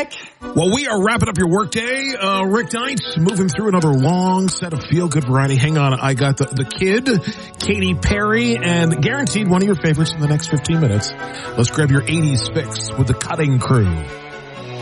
Rick. Well, we are wrapping up your workday. Rick Dites moving through another long set of feel-good variety. Hang on, I got the Kid, Katy Perry, and guaranteed one of your favorites in the next 15 minutes. Let's grab your 80s fix with the Cutting Crew.